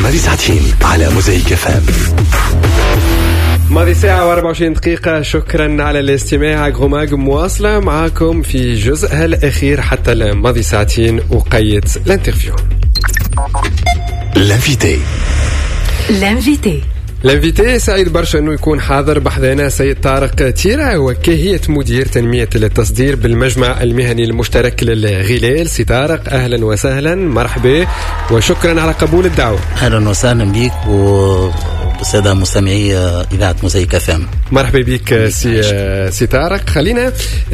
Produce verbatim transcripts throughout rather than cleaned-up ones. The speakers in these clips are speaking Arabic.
ماضي ساعتين على موزايك اف ام. ماضي ساعة وأربعة وعشرين دقيقة. شكرا على الاستماع. غماغ مواصلة معكم في جزءها الأخير حتى ماضي ساعتين وقيت الانترفيو. لانفيتي لانفيتي لانفيتي سعيد برشا أنه يكون حاضر بحذنا سيد طارق تيرا، وكهية مدير تنمية التصدير بالمجمع المهني المشترك للغلال. سي طارق أهلا وسهلا، مرحبا وشكرا على قبول الدعوة. أهلا وسهلا بك وبالسادة مستمعي إذاعة موزايك اف ام. مرحبا بك سي سي طارق. خلينا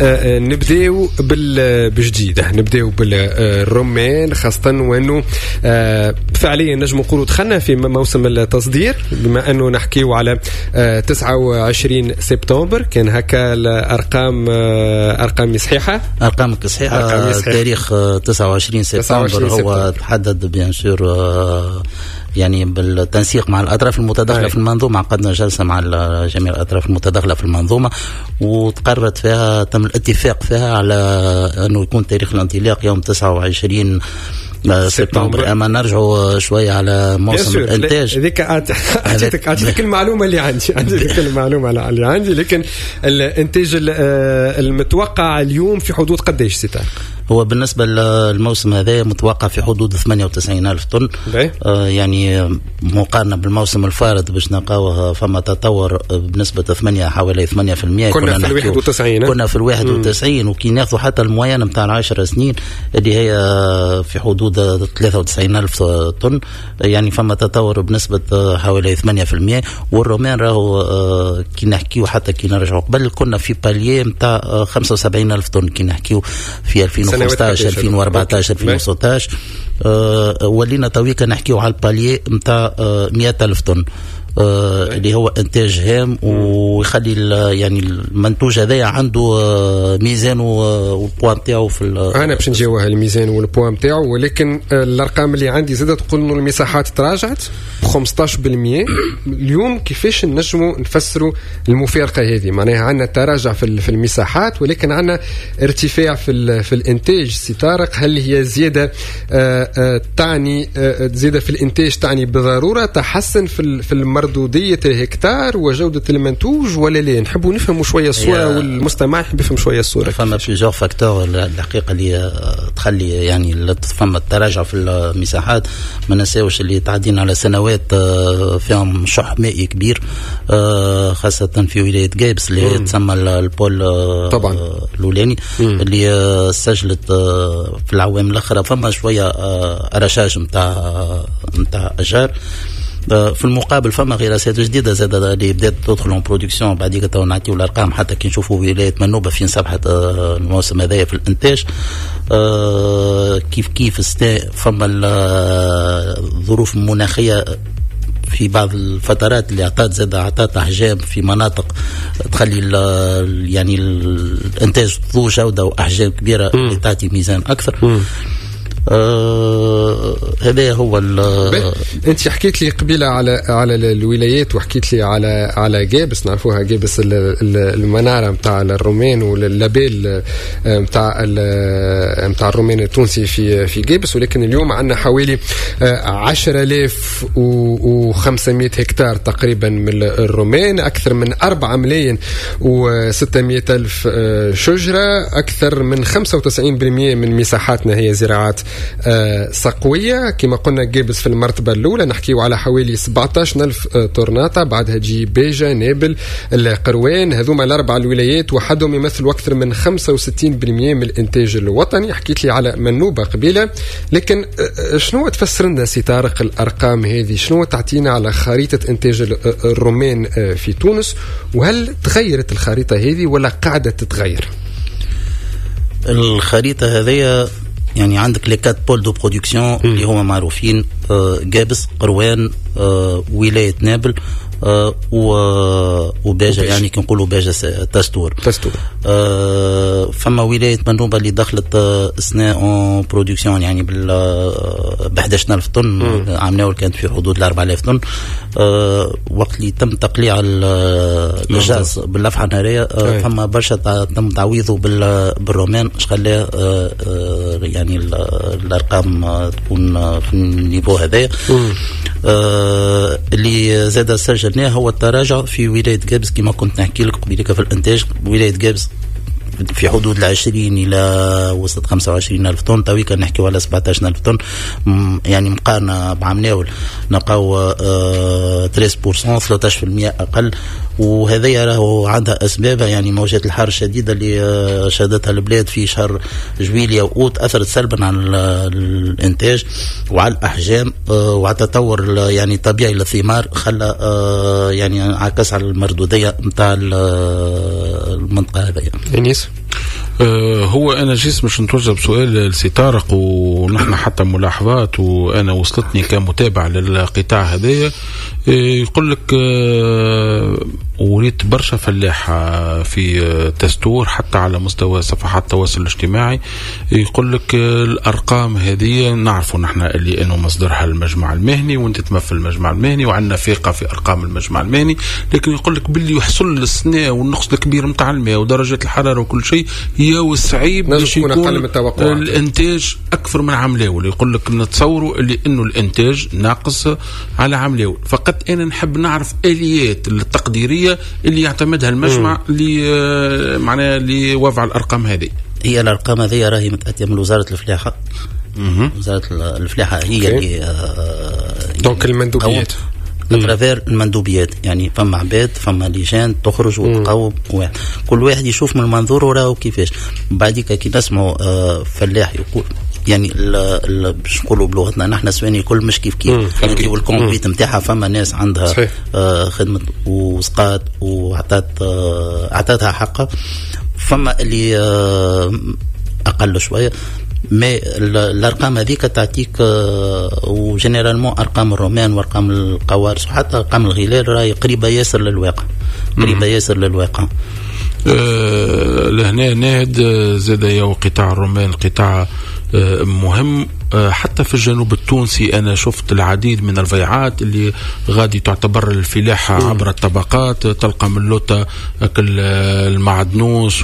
نبداو بالجديد، نبداو بالرمان خاصة وأنه فعليا نجم نقولوا دخلنا في موسم التصدير، بما أنه نحكيو على تسعة وعشرين سبتمبر. كان هكا الأرقام أرقام صحيحة؟ أرقامك صحيحة. تاريخ تسعة وعشرين سبتمبر هو تحدد بيان سور يعني بالتنسيق مع الأطراف المتداخلة في المنظومة. عقدنا جلسة مع جميع الأطراف المتداخلة في المنظومة وتقررت فيها، تم الاتفاق فيها على أنه يكون تاريخ الانطلاق يوم تسعة وعشرين سبتمبر. أما نرجع شوية على موسم الإنتاج. هذيك أعطيتك أعطيتك المعلومة اللي عندي أعطيتك المعلومة اللي عندي لكن الإنتاج المتوقع اليوم في حدود قديش ستة؟ هو بالنسبة للموسم هذا متوقع في حدود ثمانية وتسعين ألف طن. آه يعني مقارنة بالموسم الفارط باش نلقاوها فما تطور بنسبة ثمانية حوالي ثمانية في المئة. كنا, كنا في الواحد وتسعين كنا في الواحد وتسعين وكي ناخذوا حتى الموينة متاع العشر سنين اللي هي في حدود ثلاثة وتسعين ألف طن، يعني فما تطور بنسبة حوالي ثمانية في المئة. والرومان راهو آه كي نحكيو حتى كي نرجعوا قبل كنا في باليه متاع خمسة وسبعين ألف طن كي نحكيو في ألفين وخمسطاش ألفين وأربعطاش ألفين وستطاش. أه ولينا تويكا نحكيو على الباليه متاع أه مئة ألف طن أه اللي هو انتاج هام ويخلي يعني المنتوج هذا عنده أه ميزان والبوان نتاعو في انا باش نجاوبها الميزان والبوان نتاعو. ولكن الارقام اللي عندي زادت تقول انه المساحات تراجعت خمسطاش بالمئة. اليوم كيفاش نجموا نفسروا المفارقه هذه؟ معناها عندنا تراجع في المساحات ولكن عندنا ارتفاع في في الانتاج. سي طارق، هل هي زياده آآ آآ تعني آآ زياده في الانتاج تعني بالضروره تحسن في في مردوديه الهكتار وجوده المنتوج ولا لا؟ نحبوا نفهموا شويه الصوره والمستمع يحب يفهم شويه الصوره. فما بليزيور فاكتور الحقيقه اللي تخلي يعني فما التراجع في المساحات. ما نساوش اللي تعدينا على سنوات فيهم شح مائي كبير خاصه في ولايه جابس اللي تسمى البول طبعا الاولاني اللي سجلت في العوام الاخرى فما شويه رشاش نتاع نتاع اشجار. في المقابل فما غراسات جديده زاد اللي بدات تدخل اون برودكسيون. بعد كده نعطيو الارقام حتى كي نشوفوا ولايه منوبه فين صبحت الموسم هذايا في الانتاج. كيف كيف استاء فما الظروف المناخيه في بعض الفترات اللي اعطت زاد اعطت احجام في مناطق تخلي يعني الانتاج ذو جوده واحجام كبيره اللي تعطي ميزان اكثر. م. آه هذا هو. انت حكيت لي قبيله على على الولايات وحكيت لي على على جابس، نعرفوها جابس المناره نتاع الرومان واللابيل نتاع نتاع الرومان التونسي في في جابس. ولكن اليوم عندنا حوالي عشرة آلاف وخمسمائة هكتار تقريبا من الرومان، اكثر من أربعة ملايين وستمائة ألف شجره، اكثر من خمسة وتسعين بالمئة من مساحاتنا هي زراعات آه سقوية. كما قلنا جابس في المرتبة الأولى نحكيو على حوالي سبعطاش ألف آه طرناطة، بعدها تجي بيجا نابل القروان. هذوما الأربع الولايات وحدهم يمثلوا أكثر من خمسة وستين بالمئة من الإنتاج الوطني. حكيت لي على منوبة قبيلة، لكن آه شنو تفسر لنا سي طارق الأرقام هذه؟ شنو تعطينا على خريطة إنتاج الرومان آه في تونس؟ وهل تغيرت الخريطة هذه ولا قاعدة تتغير؟ الخريطة هذه يعني عندك لي كات بول دو برودكسيون اللي هما معروفين، جابس، قروان، ولاية نابل آه وباجة، يعني كنقولوا باجة تستور تستور آه فما ولاية منوبة اللي دخلت اثناء اون برودكسيون يعني بال ب أحد عشر ألف طن. عمناول كانت في حدود ال أربعة آلاف طن. آه وقت اللي تم تقليع الجاز باللفحة النارية آه فما برشا تم تعويضه بالرومان اش خلاه آه آه يعني الارقام تكون في النيفو هذايا. آه اللي زاد سجلناه هو التراجع في ولاية جابس كما كنت نحكي لك قبيلك في الانتاج. ولاية جابس في حدود العشرين إلى وسط خمسة وعشرين ألف طن، توي كان نحكيو على سبعة عشر ألف طن، يعني مقارنة بعام ناول نلقاو آه ثلاثة بالمئة ثلاثة عشر بالمئة أقل. وهذا راهو عندها أسباب، يعني موجات الحر الشديدة اللي آه شهدتها البلاد في شهر جويلية وأوت أثرت سلبا على الإنتاج وعلى الأحجام آه وعلى التطور يعني طبيعي للثمار، خلى آه يعني عكس على المردودية نتاع المنطقة هذه. انيس أه هو انا جيس مش نتوجه بسؤال لسي طارق، ونحن حتى ملاحظات وانا وصلتني كمتابع للقطاع هذايا. يقول لك أه وريت برشا فلاحة في تستور حتى على مستوى صفحات التواصل الاجتماعي يقول لك الارقام هذه نعرفوا نحن اللي انه مصدرها المجمع المهني وانت تمثل المجمع المهني وعندنا ثقه في ارقام المجمع المهني، لكن يقول لك باللي يحصل السنه والنقص الكبير نتاع الماء ودرجات الحراره وكل شيء هي والصعيب باش يكون الانتاج اكثر من عام الاول. يقول لك نتصوروا اللي انه الانتاج ناقص على عام الاول. فقط انا نحب نعرف اليات التقديريه اللي يعتمدها المجمع اللي معناها لوضع الارقام هذه. هي الارقام هذه راهي متاتيه من وزاره الفلاحه. وزاره الفلاحه هي okay. اللي دونك المندوبيات اترافير المندوبيات، يعني فما عباد فما لجان تخرج وتقوم، كل واحد يشوف من منظوره راهو كيفاش. بعديك كي نسمعوا فلاح يقول يعني باش نقولوا بلغتنا نحن سواني كل مش كيف كيف يعني والكومبليت نتاعها. فما ناس عندها آه خدمه وسقات وعطات آه عطاتها حقها، فما اللي آه اقل شويه. ما الارقام هذيك تعطيك آه وجينيرالمون ارقام الرومان وارقام القوارص وحتى ارقام الغلال راهي قريبه ياسر للواقع، قريبه ياسر للواقع. أه لهنا ناهد زاد يو قطاع الرومان قطاع أه مهم. أه حتى في الجنوب التونسي أنا شفت العديد من الضيعات اللي غادي تعتبر الفلاحة عبر الطبقات، تلقى من لوطة أكل المعدنوس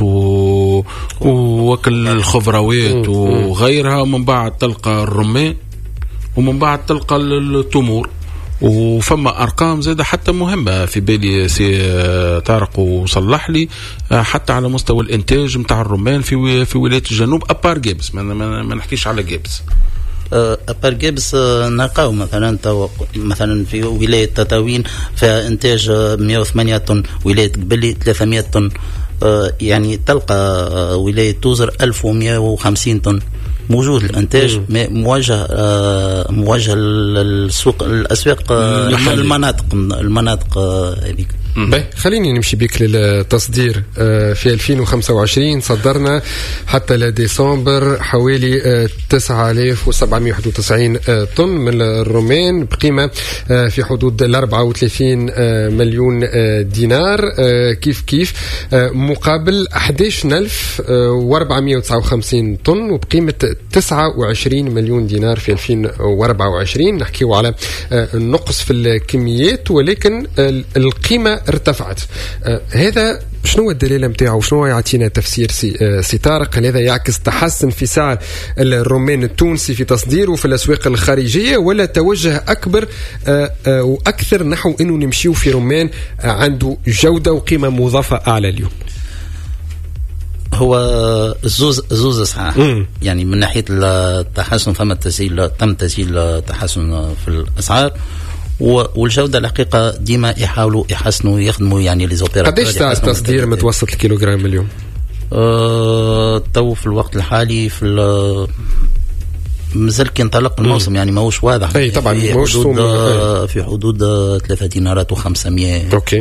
وأكل الخضروات وغيرها، ومن بعد تلقى الرمان، ومن بعد تلقى التمور. وفما ارقام زاده حتى مهمه في بالي سي طارق وصلح لي، حتى على مستوى الانتاج نتاع الرمان في في ولايه الجنوب ابار جابس، ما, ما نحكيش على جابس. ابار جابس نلقاو مثلا مثلا في ولايه تطاوين فيها انتاج مئة وثمانية طن، ولايه قبلي ثلاثمئة طن، يعني تلقى ولايه توزر ألف ومئة وخمسين طن. موجود الانتاج موجه آه موجه للسوق الاسواق آه المناطق المناطق هذيك. آه خليني نمشي بك للتصدير. آه في ألفين وخمسة وعشرين صدرنا حتى لديسمبر حوالي آه تسعة آلاف وسبعمئة وواحد وتسعين آه طن من الرومان بقيمه آه في حدود ال أربعة وثلاثين آه مليون آه دينار، آه كيف كيف آه مقابل أحد عشر ألف وأربعمئة وتسعة وخمسين طن وبقيمه تسعة وعشرين مليون دينار في ألفين وأربعة وعشرين. نحكيو على النقص في الكميات ولكن القيمة ارتفعت. هذا شنو الدليل متاعه وشنو يعطينا تفسير سي, سي طارق؟ هل هذا يعكس تحسن في سعر الرومان التونسي في تصديره في الأسواق الخارجية، ولا توجه أكبر وأكثر نحو أنه نمشيو في رومان عنده جودة وقيمة مضافة أعلى اليوم؟ هو الزوز زوز صحيح، يعني من ناحيه التحسن فما تسهيل، تم تسهيل تحسن في الاسعار والجوده. الحقيقه ديما يحاولوا يحسنوا يخدموا يعني لي زوبيراتور. قداش سعر التصدير متوسط الكيلوغرام اليوم؟ أه تو في الوقت الحالي في مازال كي انطلق الموسم يعني ماهوش واضح. اي طبعا في حدود في حدود ثلاثة دينارات وخمسمئة. اوكي.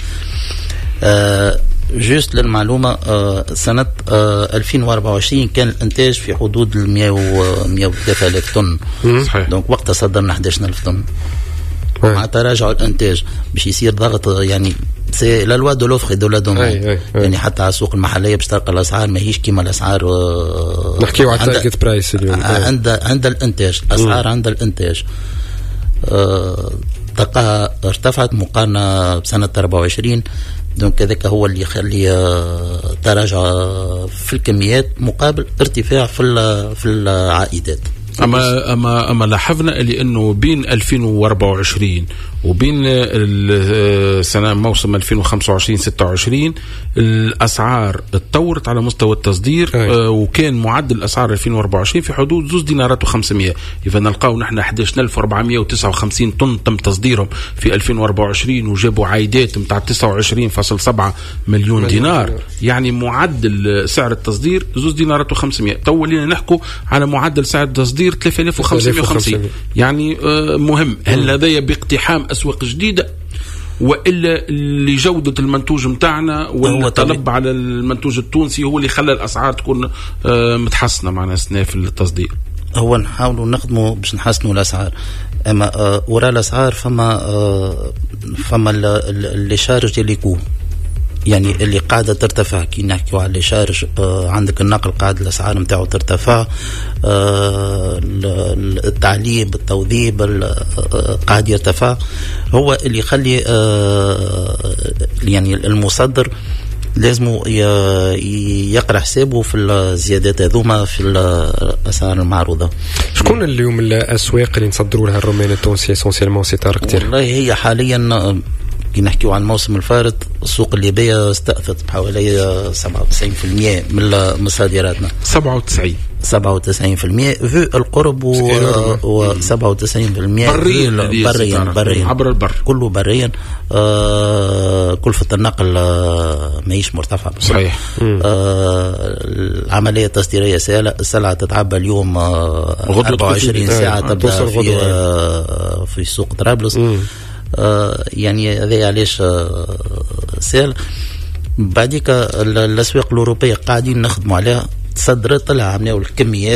أه جوست للمعلومة آه سنة آه ألفين وأربعة وعشرين كان الانتاج في حدود المئة وثلاثة آلاف طن. صحيح. دونك وقتها صدرنا أحد عشر ألف طن. مع تراجع الانتاج باش يصير ضغط، يعني سي لا لوا دو لوفر دو لا دوموند، يعني حتى على السوق المحليه باش تلقى الاسعار ماهيش كيما الاسعار. آه نحكيو على التارجت برايس اليوم. عند عند الانتاج اسعار عند الانتاج آه تلقاها ارتفعت مقارنه بسنه أربعة وعشرين. دونك هذاك هو اللي يخلي تراجع في الكميات مقابل ارتفاع في في العائدات. اما اما اما لاحظنا اللي انه بين ألفين وأربعة وعشرين وبين السنه موسم ألفين وخمسة وعشرين ستة وعشرين الاسعار تطورت على مستوى التصدير. آه وكان معدل الاسعار ألفين وأربعة وعشرين في حدود زوز دينارات وخمسمية. اذا نلقاو نحن أحد عشر ألف وأربعمية وتسعة وخمسين طن تم تصديرهم في ألفين وأربعة وعشرين وجابوا عايدات نتاع تسعة وعشرين فاصلة سبعة مليون دينار. دينار. يعني معدل سعر التصدير زوز دينارات وخمسمية. تو لينا نحكوا على معدل سعر التصدير ثلاثة آلاف وخمسمية وخمسين. يعني آه مهم. هل لدي باقتحام اسواق جديده والا لجوده المنتوج متاعنا ولا الطلب على المنتوج التونسي هو اللي خلى الاسعار تكون آه متحسنه معنا سنة في التصدير؟ هو نحاولوا نخدموا باش نحسنوا الاسعار. اما آه وراء الاسعار فما آه فما اللي شارج اللي يكون يعني اللي قاعدة ترتفع. كي نحكيو على اللي شارج آه عندك النقل قاعد الأسعار متاعه ترتفع. آه التعليم التوظيف آه قاعد يرتفع. هو اللي يخلي آه يعني المصدر لازم يقرأ حسابه في الزيادات هذوما في الأسعار المعروضة. شكون اليوم الأسواق اللي نصدروا لها الرومان التونسي اسونسيالمون سي طارق كتير؟ والله هي حاليا كي نحكيو عن الموسم الفارط السوق الليبية استأثرت بحوالي سبعة وتسعين بالمئة من صادراتنا. سبعة وتسعين سبعة وتسعين بالمئة في القرب و سبعة وتسعين بالمئة بريا بريا بريا عبر البر كله بريا. آه كلفة النقل آه ماهيش مرتفعة. صحيح. آه العملية التصديرية السلعة تتعبى اليوم آه أربعة وعشرين ساعة تبدأ في آه في سوق طرابلس. آه يعني هذا علاش آه سهل. بعديك الأسواق الأوروبية قاعدين نخدموا عليها. تصدرت طلع عملوا الكميات.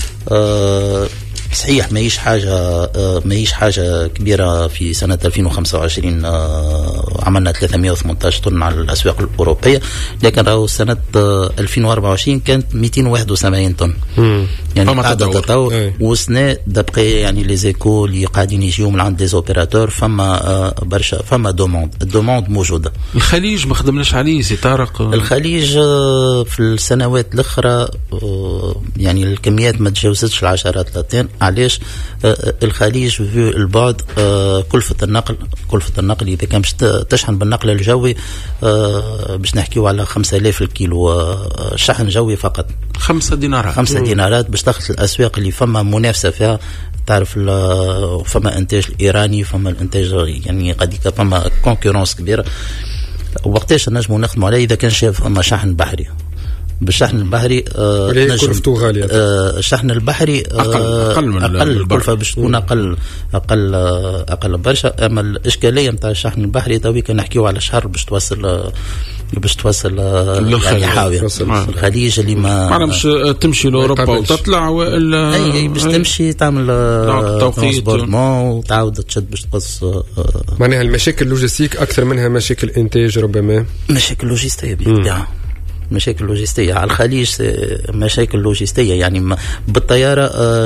آه صحيح ماهيش حاجة آه ماهيش حاجة كبيرة. في سنة ألفين وخمسة وعشرين آه عملنا ثلاثمية وثمانية عشر طن على الأسواق الأوروبية. لكن راهو سنة آه ألفين وأربعة وعشرين كانت مئتين وواحد وسبعين طن. يعني قاعدة تطور. وسنة دبقي يعني لي زيكو اللي قاعدين يجيو من عند لي زوبيراتور فما آه برشا فما دوموند. الدوموند موجودة. الخليج ما خدمناش عليه سي طارق. الخليج آه في السنوات الأخرى آه يعني الكميات ما تجاوزتش العشرات لاتين. علاش؟ آه الخليج في البعد آه كلفة النقل كلفة النقل إذا كان باش تشحن بالنقل الجوي آه باش نحكيو على خمسة آلاف الكيلو آه شحن جوي فقط. خمسة دينارات خمسة دينارات باش تدخل الأسواق اللي فما منافسة فيها. تعرف فما إنتاج الإيراني فما الإنتاج يعني قد فما كونكورنس كبيرة. وقتاش نجمو نخدموا عليه إذا كان شاف فما شحن بحري. بالشحن البحري آه كلفته غالية. آه الشحن البحري آه أقل أقل من أقل كلفة باش تكون أقل أقل آه أقل برشا. أما الإشكالية متاع الشحن البحري توي كان نحكيو على شهر باش توصل آه باش توصل يعني حاوية الخليج اللي ما معنا باش تمشي لأوروبا وتطلع وإلا أي أي باش تمشي تعمل ترانسبورتمون وتعاود تشد باش تقص. معناها المشاكل اللوجستيك أكثر منها مشاكل إنتاج ربما. مشاكل لوجستية بالطبيعة. مشاكل لوجستية على الخليج مشاكل لوجستية يعني بالطيارة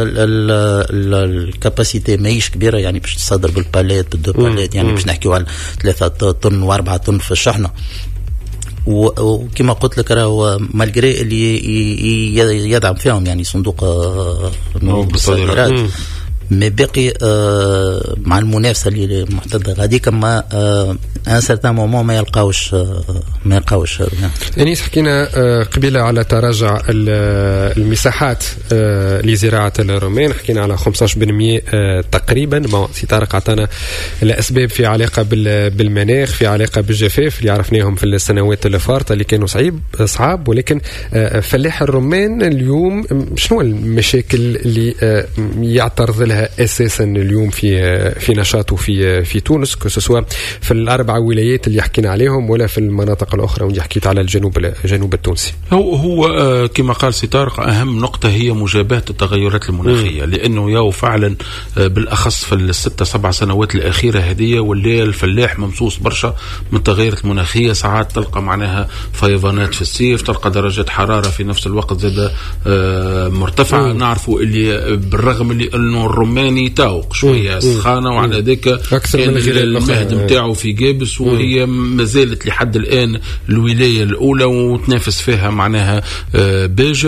الكاباسيتي ماهيش كبيرة يعني باش تصدر بالباليت بالدو باليت يعني باش نحكيو على ثلاثة طن وأربعة طن في الشحنة. وكما قلت لك راهو مالغري اللي يدعم فيهم يعني صندوق الصادرات مي باقي آه مع المنافسه اللي محتده غاديك ما آه ان سيرتان مومون ما يلقاوش آه ما يلقاوش يعني حكينا آه قبيله على تراجع المساحات آه لزراعه الرومان. حكينا على خمسة عشر بالمئة آه تقريبا. سي طارق عطانا الاسباب في علاقه بالمناخ في علاقه بالجفاف اللي عرفناهم في السنوات الفارطه اللي كانوا صعيب صعاب. ولكن آه فلاح الرومان اليوم شنو المشاكل اللي آه يعترض لها اساسا اليوم في في نشاطه في في تونس كسوا في الاربع ولايات اللي حكينا عليهم ولا في المناطق الاخرى واللي حكيت على الجنوب الجنوب التونسي؟ هو هو كما قال سي طارق اهم نقطه هي مجابهه التغيرات المناخيه. م. لانه ياو فعلا بالاخص في الستة سبع سنوات الاخيره هذه واللي الفلاح ممسوس برشا من التغيرات المناخيه. ساعات تلقى معناها فيضانات في الصيف، تلقى درجات حراره في نفس الوقت زاد مرتفعه. نعرفوا اللي بالرغم اللي انه الروماني تاوق شويه سخانه وعلى ذاك كان المهد نتاعو في جابس وهي ما زالت لحد الان الولايه الاولى وتنافس فيها معناها باجه.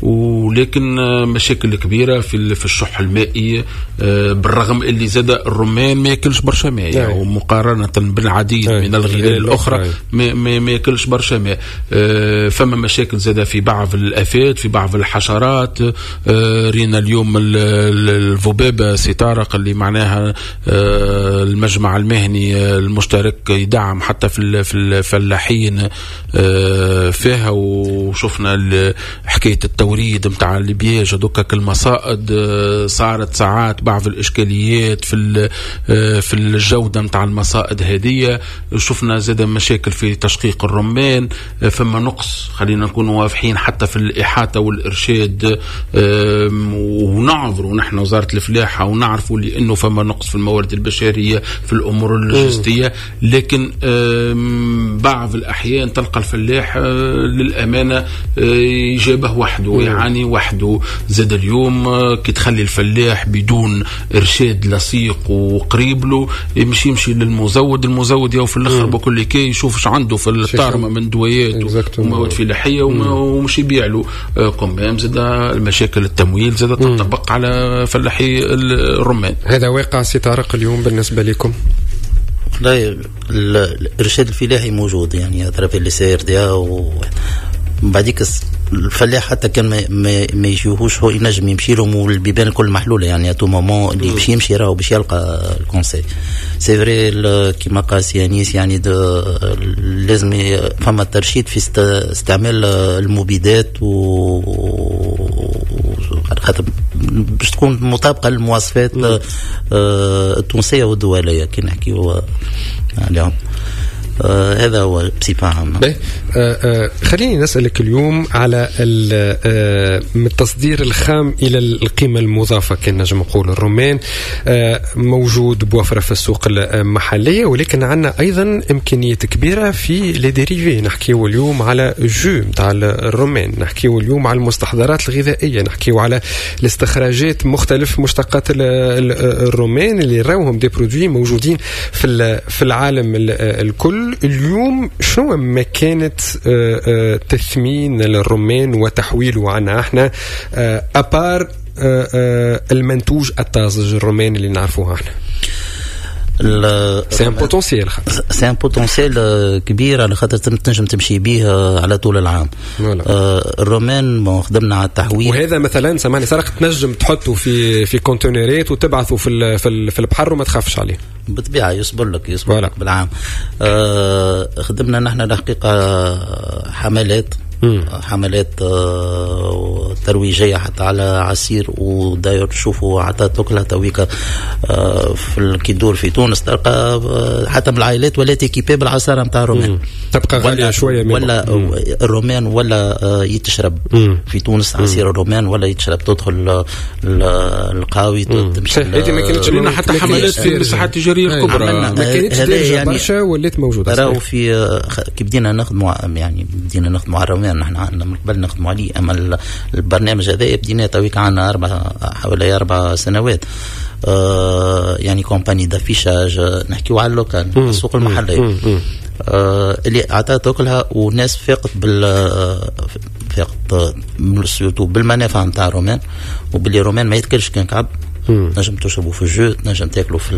ولكن مشاكل كبيره في في الشح المائي، بالرغم اللي زاد الرمان ما ياكلش برشا ماء يعني، ومقارنه بالعديد من الغذاء الاخرى ما, ما ياكلش برشا ماء. فما مشاكل زاد في بعض الافات، في بعض الحشرات. رينا اليوم الذبابه ستارق اللي معناها المجمع المهني المشترك يدعم حتى في في الفلاحين فيها، وشفنا حكايه التوريد نتاع البياج هذوك المصائد، صارت ساعات بعض الاشكاليات في في الجوده نتاع المصائد هذه. شفنا زاد مشاكل في تشقيق الرمان، فما نقص خلينا نكونوا واضحين حتى في الاحاطه والارشاد، ونعذروا نحن وزاره الفلاحه ونعرفوا لانه فما نقص في الموارد البشريه في الامور اللوجستيه، لكن بعض الاحيان تلقى الفلاح للامانه يجابه وحده يعني وحده. زاد اليوم كي تخلي الفلاح بدون ارشاد لصيق وقريب له يمشي يمشي للمزود، المزود يو في الاخر بكل كي يشوف ايش عنده في الطارمه من دويات ومواد فلاحيه ومش يبيع له قمام. زاد المشاكل التمويل زاد تطبق على فلاحي الرمان. هذا واقع سي طارق اليوم بالنسبه لكم؟ لا، الارشاد الفلاحي موجود يعني طرف اللي سير ديا، وبعديك الفلاح حتى كان ما, ما, ما يجيوهوش هو ينجم يمشي لهم والبيبان الكل محلوله يعني اتو مومون اللي باش يمشي راهو باش يلقى الكونساي. سي فري كيما قال سيانيس يعني لازم فما ترشيد في استعمال المبيدات و خاطر باش تكون مطابقه للمواصفات التونسيه والدوليه كي نحكيو عليهم. آه هذا هو بصفة عامة. آه آه خليني نسألك اليوم على آه من التصدير الخام إلى القيمة المضافة كنا نجم نقول. الرومان آه موجود بوفرة في السوق المحلية، ولكن عندنا أيضا إمكانية كبيرة في لي ديريفي. نحكيو اليوم على جو متاع الرومان، نحكيو اليوم على المستحضرات الغذائية، نحكيو على الاستخراجات مختلف مشتقات الرومان اللي راوهم دي برودوي موجودين في في العالم الكل. اليوم شنو مكانة تثمين الرمان وتحويله عنا احنا أبار المنتوج الطازج الرومان اللي نعرفوه احنا؟ سي ان بوتنسيال سي ان بوتنسيال كبير على خاطر تنجم تمشي به على طول العام. آه الرومان خدمنا على التحويل، وهذا مثلا سامحني سرق تنجم تحطه في في كونتينرات وتبعثه في في, في البحر وما تخافش عليه بالطبيعه، يصبر لك يصبر لك بالعام. آه خدمنا نحن الحقيقه حملات مم. حملات آه ترويجيه حتى على عصير، وداير تشوفوا حتى تاكلها تويكا آه في كي تدور في تونس تلقى آه حتى من العائلات ولا تيكيبي بالعصاره نتاع الرومان، تبقى غاليه شويه ولا مم. الرومان ولا آه يتشرب مم. في تونس عصير الرومان ولا يتشرب، تدخل القهاوي تمشي. هذه ما كانتش لنا حتى حملات في المساحات التجاريه الكبرى، ما كانتش يعني برشا ولات موجوده. راهو في كي بدينا نخدموا يعني بدينا نخدموا على الرومان نحن عندنا من قبل نخدموا عليه، اما البرنامج هذا بدينا تويك عندنا اربع حوالي اربع سنوات. آه يعني كومباني دافيشاج نحكيو على اللوكال السوق المحلي آه اللي عطاها تاكلها والناس فاقت بال فاقت سورتو بالمنافع نتاع الرومان، وباللي الرومان ما يتكلش كان كعب. نجم تشربوا في الجو، نجم تاكلوا في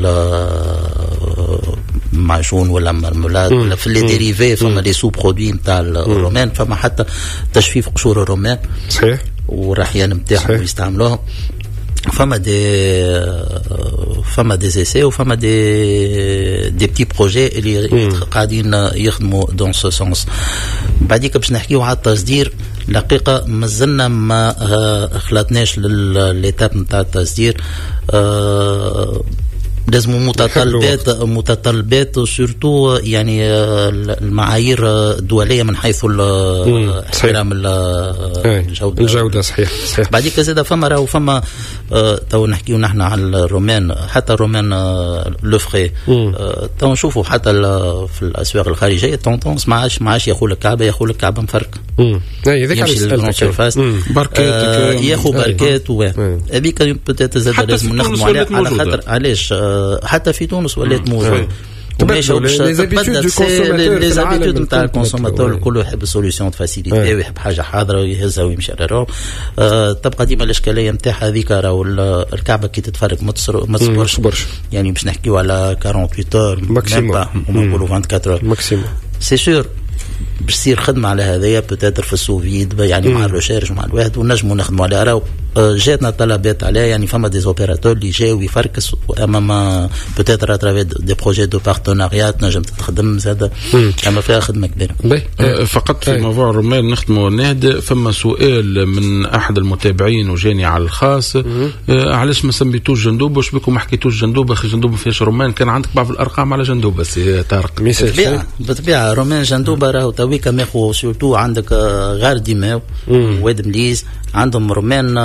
المعجون ولا مرمولاد ولا في لي ديريفي، فما لي سو برودوي نتاع الرومان، فما حتى تجفيف قشور الرومان صحيح والرحيان نتاعهم يستعملوها. فما دي فما دي زيسي وفما دي دي بتي بروجي اللي قاعدين يخدموا دون سو سونس. بعديك باش نحكيو على التصدير، الحقيقه مازلنا ما خلطناش للإيتاب نتاع التصدير. أه لازم متطلبات متطلبات سورتو يعني المعايير الدوليه من حيث احترام الجوده الجوده صحيح صحيح. بعديك زاد فما راهو فما تو نحكيو نحن على الرومان، حتى الرومان لو فري تو نشوفوا حتى في الاسواق الخارجيه تونتونس ما عادش ما عادش ياخذ لك كعبه ياخذ لك كعبه مفرك. اي ذاك على بركات ياخذ بركات وهذيك بوتيت زاد لازم نخدموا عليها على خاطر علاش حتى في تونس ولات موجود. تبدلوا لي زابيتود دو كونسوماتور لي زابيتود نتاع الكونسوماتور الكل يحب سوليسيون فاسيليتي ويحب حاجه حاضره ويهزها ويمشي على روح. أه تبقى ديما الاشكاليه نتاعها هذيك راهو الكعبه كي تتفرق ما ما تصبرش يعني باش نحكيو على ثمانية وأربعين اور ماكسيموم ونقولوا أربعة وعشرين اور ماكسيموم سي سور باش تصير خدمه على هذايا بوتيتر في السوفيد يعني مع الريشيرش مع الواحد ونجموا نخدموا عليها. راهو جاتنا طلبات عليها يعني فما دي اوبيراتور اللي جاوا يفركس اما ما بوتيتر اترافي دي بروجي دو بارتناريات نجم تخدم زاد اما فيها خدمه كبيره. فقط في موضوع الرمان نخدموا نهد فما سؤال من احد المتابعين وجاني على الخاص علاش ما سميتوش جندوبه واش بكم ما حكيتوش جندوبه اخي جندوبه فيهاش رمان كان عندك بعض الارقام على جندوبه سي طارق. بالطبيعه بالطبيعه رمان جندوبه راهو تويكا ماخو سورتو عندك غار ديماو واد مليز عندهم رمان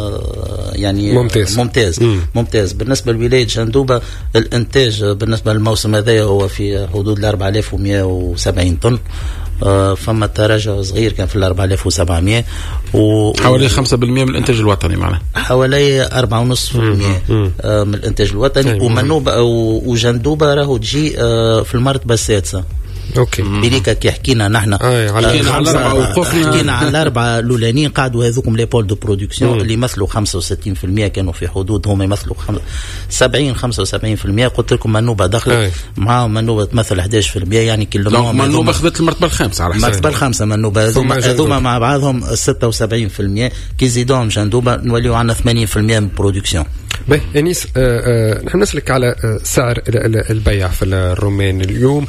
يعني ممتاز ممتاز, ممتاز. بالنسبه لولايه جندوبه الانتاج بالنسبه للموسم هذا هو في حدود أربعة آلاف ومئة وسبعين طن. آه فما تراجع صغير كان في أربعة آلاف وسبعمئة و حوالي خمسة بالمئة من الانتاج الوطني معنا حوالي أربعة ونصف بالمئة آه من الانتاج الوطني. ومنوبه وجندوبه راهو تجي آه في المرتبه السادسه. اوكي بليكا كي حكينا نحن حكينا على الاربعه وقفنا حكينا على الاربعه الاولانيين قعدوا هذوكم لي بول دو برودكسيون اللي يمثلوا خمسة وستين بالمئة كانوا في حدود هم يمثلوا سبعين خمسة وسبعين بالمئة. قلت لكم منوبه دخلت معاهم منوبه تمثل أحد عشر بالمئة يعني كل منوبه اخذت المرتبه الخامسه على حسب المرتبه الخامسه منوبه هذوما مع بعضهم ستة وسبعين بالمئة كي يزيدوهم جندوبه نوليو عندنا ثمانين بالمئة من البرودكسيون. باهي انيس نحن نسلك على سعر البيع في الرومان اليوم.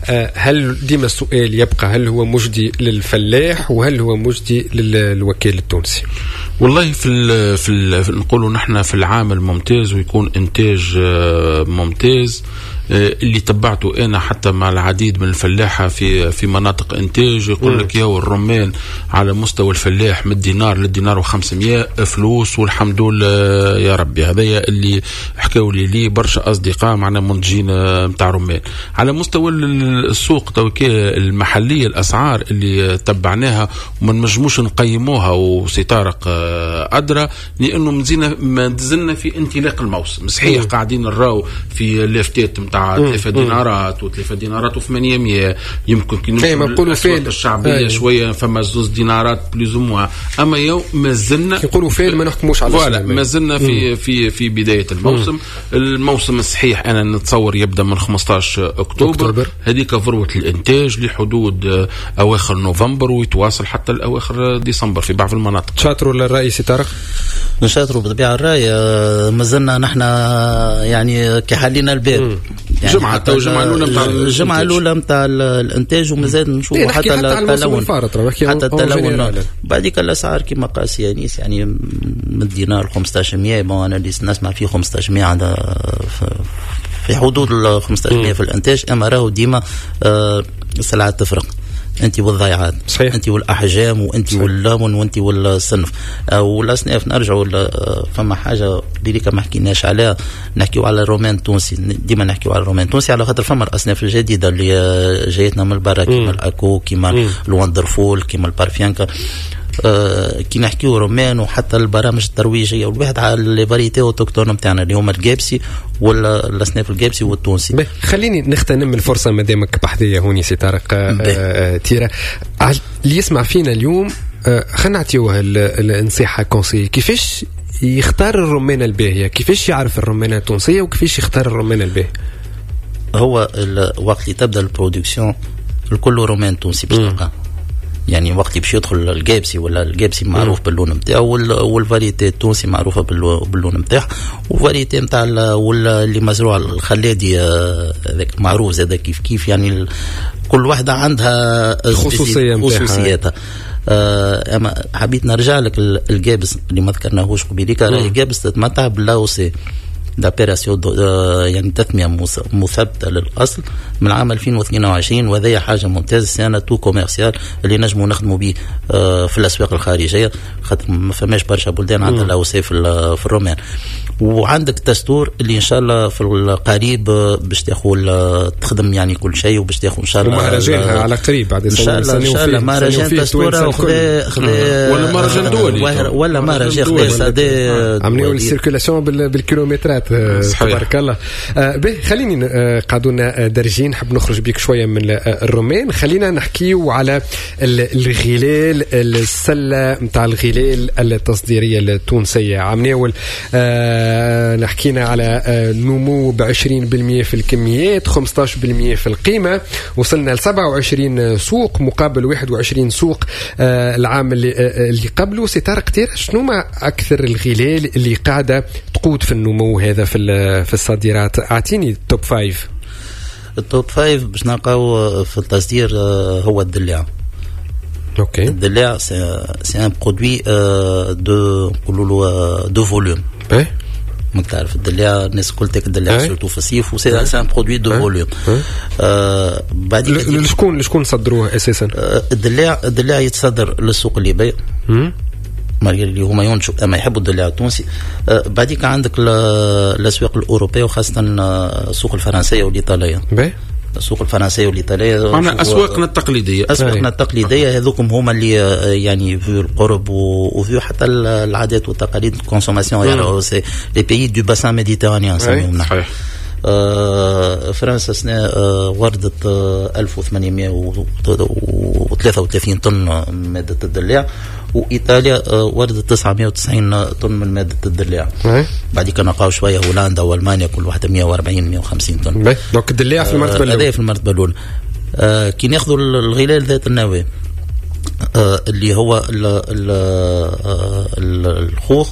هل ديما السؤال يبقى هل هو مجدي للفلاح وهل هو مجدي للوكيل التونسي؟ والله في ال في, ال نقولوا نحن في العام الممتاز ويكون انتاج ممتاز اللي تبعته انا حتى مع العديد من الفلاحه في في مناطق انتاج يقول لك يا الرمان على مستوى الفلاح من الدينار للدينار وخمسمائة فلوس والحمد لله يا ربي. هذا اللي حكاوا لي لي برشا اصدقاء معنا منتجين نتاع رمان. على مستوى السوق توكي المحليه الاسعار اللي تبعناها وما نجموش نقيموها وسي طارق ادرى لانه مزينا ما زلنا في انطلاق الموسم. صحيح قاعدين نراو في لافتات نتاع ثلاثة دينارات وثلاثة دينارات وثمانمائة يمكن كي نقولوا فين الشعبيه آه. شويه فما زوز دينارات بليزوموا اما يوم ما زلنا يقولوا فين ما نحكموش على فوالا ما زلنا في في في بدايه الموسم. مم. الموسم الصحيح انا نتصور يبدا من خمسطاش اكتوبر هذيك ذروه الانتاج لحدود اواخر نوفمبر ويتواصل حتى الاواخر ديسمبر في بعض المناطق. شاطروا للراي سي طارق؟ نشاطروا بطبيعه الراي ما زلنا نحن يعني كحلينا الباب يعني جمعه تو جمعه الاولى نتاع الجمعه الاولى نتاع الانتاج ومازال نشوفوا حتى التلون حتى التلون بعديك الاسعار كما قاس يانيس يعني من الدينار خمسطاش مئة بون انا اللي نسمع فيه خمسطاش مئة عندها في حدود ال خمسطاش مئة في الانتاج. اما راهو ديما السلعه تفرق انت والضيعات صحيح. انت والاحجام وانت واللون وانت والصنف والاصناف. نرجعوا فما حاجه اللي ما حكيناش عليها نحكيو على الرومان التونسي. ديما نحكيو على الرومان التونسي على خاطر فما الاصناف الجديده اللي جايتنا من برا كيما الاكو كيما الوندرفول كيما البارفيانكا. آه كي نحكيو رومان وحتى البرامج الترويجيه والواحد على لي فاريتي اوتوكتون نتاعنا اللي هما الجابسي ولا الاصناف الجابسي والتونسي. خليني نغتنم الفرصه مادامك بحذيه هوني سي طارق آه تيرا اللي يسمع فينا اليوم آه خلينا نعطيوه النصيحه كونسي كيفاش يختار الرمانه الباهيه كيفاش يعرف الرمانه التونسيه وكيفاش يختار الرمانه الباهيه. هو الوقت اللي تبدا البرودكسيون الكل رومان تونسي بصراحه يعني وقت باش يدخل الجابسي ولا الجابسي معروف باللون نتاعو والفاريتي التونسي معروفه باللون نتاعه وفاريتي نتاع اللي مزروع الخلادي هذاك معروف زاد كيف كيف يعني كل واحده عندها خصوصيه خصوصياتها. آه اما حبيت نرجع لك الجابس اللي ما ذكرناهوش قبيليك راهي جابس تتمتع باللاوسي دابيراسيون يعني تثمية مثبتة للأصل من عام ألفين واثنين وعشرين وهذا حاجة ممتازة. سنة تو كوميرسيال اللي نجموا نخدموا به في الأسواق الخارجية خاطر ما فماش برشا بلدان عندها الأوسي في الرومان. وعندك دستور اللي ان شاء الله في القريب باش تاخذ تخدم يعني كل شيء وباش تاخذ ان شاء الله ومهرجانها على قريب بعد ان شاء الله ان شاء الله مهرجان دستور وخذ ولا مهرجان دولي ولا مهرجان خذ سادي عملوا السيركولاسيون بالكيلومترات تبارك الله. به خليني قعدونا درجين نحب نخرج بيك شويه من الرومان. خلينا نحكيو على الغلال السله نتاع الغلال التصديريه التونسيه. عملوا نحكينا على نمو بعشرين بالمئة في الكميات خمسطاش بالمئة في القيمة. وصلنا لسبعة وعشرين سوق مقابل واحد وعشرين سوق العام اللي, اللي قبله. ستار كتير شنو ما أكثر الغلال اللي قاعدة تقود في النمو هذا في في الصادرات؟ أعطيني التوب فايف. التوب فايف باش نلقاو في التصدير هو الدلاع. اوكي. الدلاع سي ان برودوي دو نقولوا دو فوليوم. ايه ما تعرف الدلاع الناس كل تاك الدلاع سورتو في الصيف وسي سي ان برودوي دو فوليوم. بعد شكون شكون صدروه اساسا؟ الدلاع الدلاع يتصدر للسوق الليبي مالغري اللي هما ينشوا اما يحبوا الدلاع التونسي. آه بعديك عندك الاسواق الاوروبيه وخاصه السوق الفرنسيه والايطاليه. السوق الفرنسيه والايطاليه معنا اسواقنا التقليديه اسواقنا التقليديه هذوكم هما اللي يعني في القرب وفي حتى العادات والتقاليد الكونسوماسيون يعني سي لي بيي دو باسان ميديتيرانيان نسميهم نحن. آه فرنسا سنة آه وردت آه ألف وثمانمئة وثلاثة وثلاثين طن من مادة الدلاع وإيطاليا آه وردت تسعمئة وتسعين طن من مادة الدلاع. بعد كده نقاو شوية هولندا وألمانيا كل واحدة مئة وأربعين مئة وخمسين طن. دونك الدلاع في المرتبة الأولى. هذا في المرتبة الأولى. آه كي ناخذوا الغلال ذات النواة آه اللي هو ال ال ال الخوخ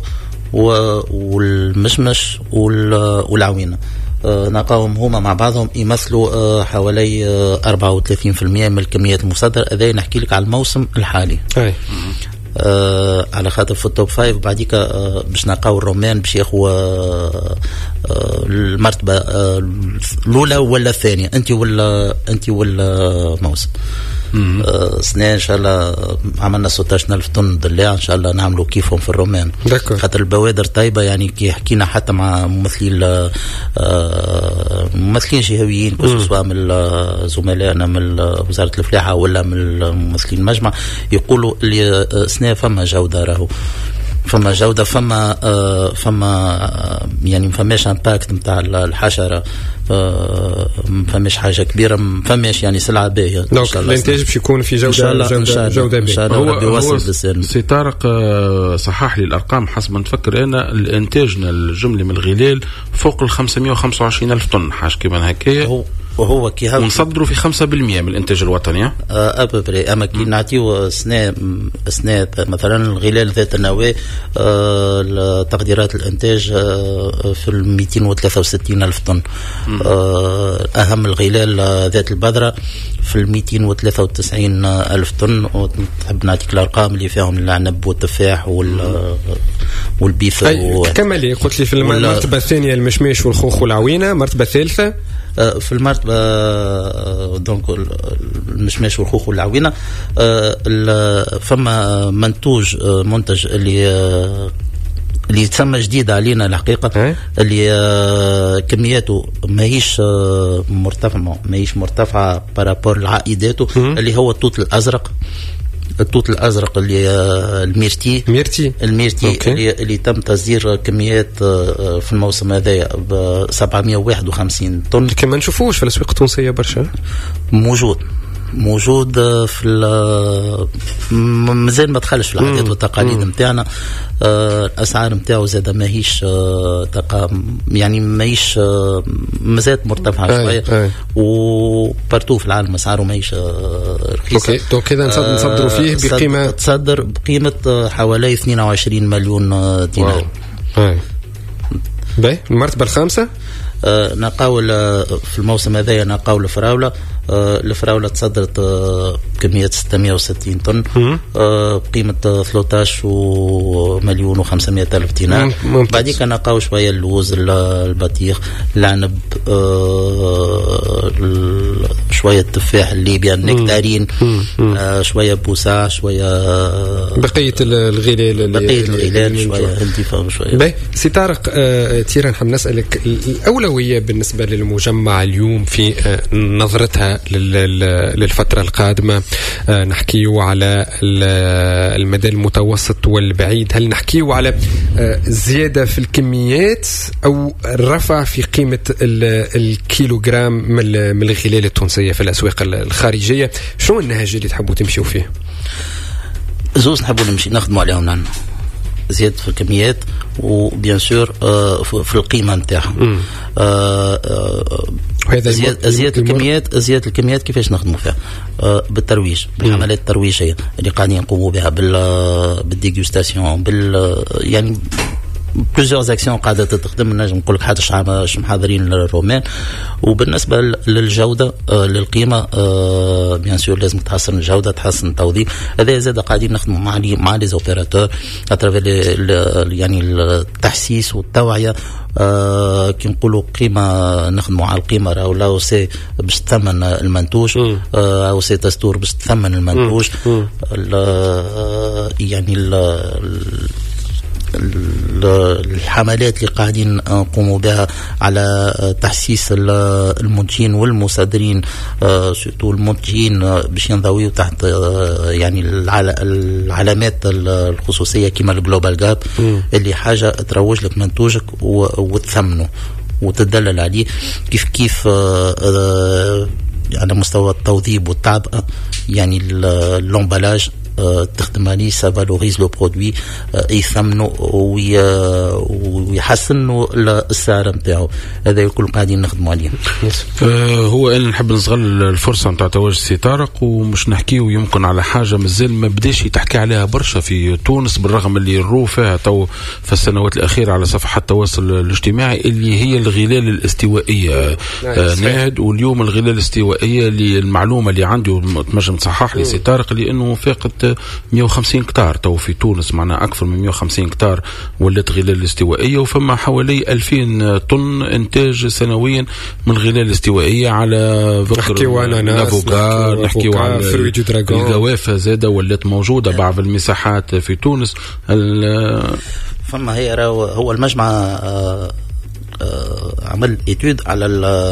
والمشمش والعوينة آه نلقاهم هما مع بعضهم يمثلوا آه حوالي آه أربعة وثلاثين بالمئة من الكميات المصدرة. هذا نحكي لك على الموسم الحالي. أي. آه على خاطر في التوب فايف بعديك آه باش نلقاو الرومان باش ياخذوا آه آه المرتبة آه الأولى ولا الثانية أنت ولا أنت ولا موسم. آه سنة إن شاء الله عملنا ستة عشر ألف طن دلاع إن شاء الله نعملوا كيفهم في الرومان. خاطر البوادر طيبة يعني كي حكينا حتى مع ممثلين آه ممثلين شهويين سواء من زملائنا من وزارة الفلاحة ولا من الممثلين المجمع يقولوا اللي سنة فما جودة راهو فما جودة فما آه فما آه يعني فماش امباكت نتاع الحشرة آه فماش حاجة كبيرة فماش يعني سلعة باهية. دونك الانتاج باش يكون في جودة جودة جودة باهية. هو هو سي طارق آه صحح لي الأرقام حسب ما نتفكر أنا الانتاجنا الجملي من الغلال فوق ال خمسمئة وخمسة وعشرين ألف طن حاجة كمان هكايا وهو كي هذا ونصدروا في خمسة بالمئة من الانتاج الوطني ابري. اما كي نعطيو سنه سنه مثلا الغلال ذات النواه آه تقديرات الانتاج آه في مئتين وثلاثة وستين الف طن. آه اهم الغلال ذات البذره في مئتين وثلاثة وتسعين الف طن. ونحب نعطيك الارقام اللي فيهم العنب والتفاح وال والبيف و... كمالي قلت لي في المرتبه الثانيه المشماش والخوخ والعوينه. مرتبه ثالثه في المرتبة دونك المشماش والخوخ والعوينة فما منتوج منتج اللي اللي يتسمى جديد علينا الحقيقة اللي كمياته ماهيش مرتفعة ماهيش مرتفعة بارابور لعائداته اللي هو التوت الأزرق. التوت الازرق اللي الميرتي ميرتي الميرتي اللي, اللي تم تصدير كميات في الموسم هذا ب سبعمئة وواحد وخمسين طن. كما نشوفوش في الاسواق التونسيه برشا موجود موجود في مازال ما دخلش في العادات والتقاليد نتاعنا. آه الاسعار نتاعو زاد ماهيش آه تقا يعني ماهيش آه مازالت مرتفعه شويه وبارتو في العالم اسعاره ماهيش آه رخيصه. اوكي دونك كذا نصدروا فيه بقيمه تصدر بقيمه آه حوالي اثنين وعشرين مليون آه دينار. اي باهي. المرتبه الخامسه آه نقاول في الموسم هذا نقاول الفراولة. آه الفراولة تصدرت آه بكمية ستمئة وستين طن آه بقيمة ثلاثة عشر مليون وخمسمائة ألف دينار. بعديك نقاو شوية اللوز البطيخ العنب آه شويه تفاح الليبيا نكتارين آه شويه بوسع شويه بقيه الغلال بقيه الغلال شويه هندي فهم شويه. باهي سي طارق آه تيران حاب نسالك الاولويه بالنسبه للمجمع اليوم في آه نظرتها للفتره القادمه. آه نحكيو على المدى المتوسط والبعيد، هل نحكيو على آه زياده في الكميات او الرفع في قيمه الكيلوغرام من الغلال التونسيه في الاسواق الخارجيه؟ شنو النهج اللي تحبوا تمشيوا فيه؟ زوز نحبوا نمشي نخدموا عليهم لنا زيادة في الكميات وبيان سور آه في القيمة نتاعها. آه آه زيادة, زيادة الكميات زيادة الكميات كيفاش نخدموا فيها؟ آه بالترويج، بالحملات الترويجية اللي قاعدين نقوموا بها بال بالديغوستاسيون بال يعني بلوزيغ اكسيون قاعده تخدم. نجم نقول لك حتى مش محاضرين الرومان. وبالنسبه للجوده آه للقيمه آه بيان سور لازم تحسن الجوده تحسن التوظيف. هذا زاد قاعدين نخدموا مع لي مع لي زوبيراتور اترافير يعني التحسيس والتوعيه. آه كي نقولوا قيمه نخدموا على القيمه راهو لا سي باش تثمن المنتوج آه او سي تستور باش تثمن المنتوج. يعني الحملات اللي قاعدين نقوموا بها على تحسيس المنتجين والمصدرين سورتو المنتجين باش ينضويوا تحت يعني العلامات الخصوصيه كما الجلوبال جاب اللي حاجه تروج لك منتوجك وتثمنه وتدلل عليه كيف كيف على مستوى التوظيف والتعبئه. يعني اللومبالاج تخدم عليه سا فالوريز لو برودوي يثمنوا ويحسنوا السعر نتاعو. هذا الكل قاعدين نخدموا عليه. هو انا نحب نصغل الفرصه نتاع تواجد سي طارق ومش نحكيو يمكن على حاجه مازال ما بداش تحكي عليها برشا في تونس بالرغم اللي نرو فيها تو في السنوات الاخيره على صفحات التواصل الاجتماعي اللي هي الغلال الاستوائيه. آه ناهد واليوم الغلال الاستوائيه اللي المعلومه اللي عندي تنجم تصحح لي سي طارق لانه فاقت مئة وخمسين هكتار تو في تونس معنا أكثر من مئة وخمسين هكتار ولات غلال استوائية وفما حوالي ألفين طن إنتاج سنويا من الغلال الاستوائية على ذكر الأفوكا نحكيو على الجوافة زادة ولات موجودة بعض المساحات في تونس. فما هي هو المجمع آه عمل إتيود على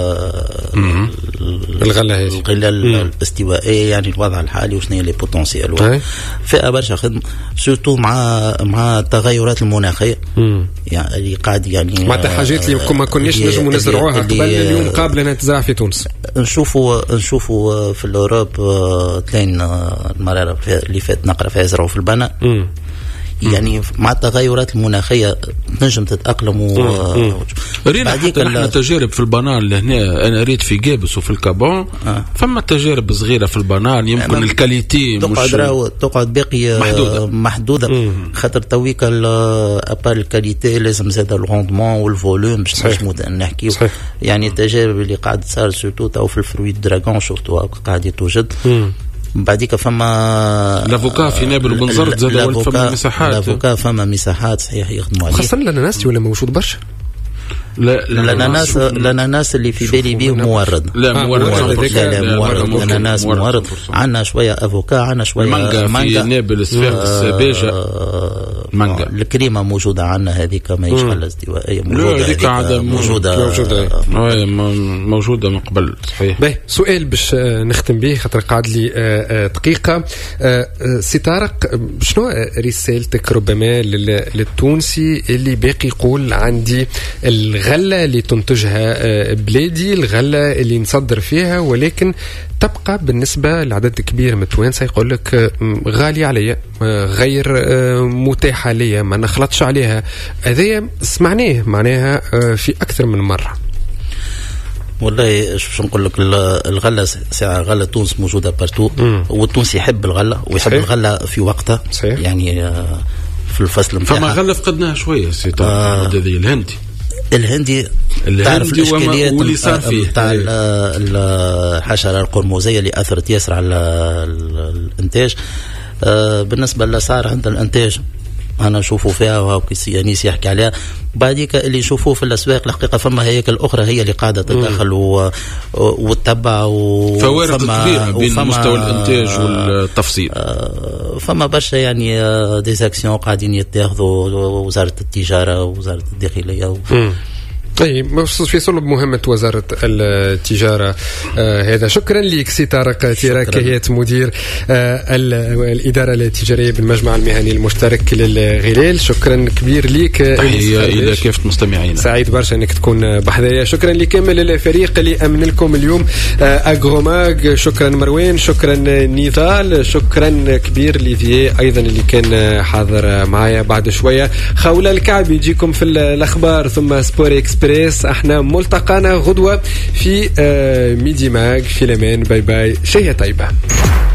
الغلة الغلة الاستوائية يعني الوضع الحالي وشنو هي لي بوتنسيال فيها برشا خدمة سورتو مع مع التغيرات المناخية يعني اللي قاعد يعني مع الحاجات اللي ما كناش نجموا نزرعوها قبل اليوم قابلة انها تزرع في تونس. نشوفوا نشوفوا في الأوروب تلاقين المرة اللي فات نقرا فيها يزرعوا في البناء يعني مع التغيرات المناخيه نجم تتاقلم. رينا حتى نحن تجارب في البنان لهنا انا ريت في جابس وفي الكابون آه. فما تجارب صغيره في البنان يمكن الكاليتي تقعد راهو تقعد باقي محدوده, محدودة. خاطر تويك ابار الكاليتي لازم زاد الروندمون والفوليوم باش نجمو نحكيو يعني التجارب اللي قاعد تصير سورتو تو في الفروي دراغون شفتوها قاعد توجد. بعديك فما لافوكا في نابل وبنزرت زاد ولد فما مساحات لافوكا فما مساحات صحيح يخدموا عليه خاصة الأناناس ولا موجود برشا. لا الأناناس الأناناس اللي في بالي بيه مورد. لا مورد لا لا مورد الأناناس مورد. عندنا شوية أفوكا عندنا شوية مانجا في نابل صفاقس باجة مانجا. الكريمة موجودة عندنا هذيك ما يشغل استوائية موجودة هذيك موجودة موجودة موجودة من قبل صحيح. باهي سؤال باش نختم به خاطر قاعد لي دقيقة. سي طارق شنو رسالتك ربما للتونسي اللي باقي يقول عندي الغلة اللي تنتجها بلادي الغلة اللي نصدر فيها ولكن تبقى بالنسبة لعدد كبير من التوانسة يقول لك غالية عليا غير متاحة ليا ما نخلطش عليها. هذا سمعناه معناها في أكثر من مرة. والله شو نقول لك الغله ساعه غله تونس موجوده بارتو والتونسي يحب الغله ويحب صحيح. الغله في وقتها صحيح. يعني في الفصل نتاعها فما غله فقدناها شويه سي آه هذه الهندي الهندي تعرف الاشكاليات تاع الحشره القرمزيه اللي اثرت ياسر على الانتاج. آه بالنسبه للاسعار عند الانتاج انا نشوفوا فيها وهو يانيس يحكي عليها. بعديك اللي يشوفوه في الاسواق الحقيقه فما هياكل اخرى هي اللي قاعده تتدخل وتتبع فوارق كبيره بين مستوى الانتاج والتفصيل. فما برشا يعني ديزاكسيون قاعدين يتاخذوا وزاره التجاره ووزاره الداخليه. طيب في صلب مهمة وزارة التجارة آه هذا. شكرا لك سي طارق تيراكيات مدير آه الإدارة التجارية بالمجمع المهني المشترك للغلال. شكرا كبير لك. تحية إلى كافة مستمعينا. سعيد برشا أنك تكون بحذايا. شكرا لكامل الفريق اللي أمن لكم اليوم آه أغروماغ. شكرا مروان. شكرا نضال. شكرا كبير ليفيي أيضا اللي كان حاضر معايا. بعد شوية خولة الكعب يجيكم في الأخبار ثم سبور إكسبريس. احنا ملتقانا غدوة في ميدي ماج. في الأمان. باي باي. شيء طيبة.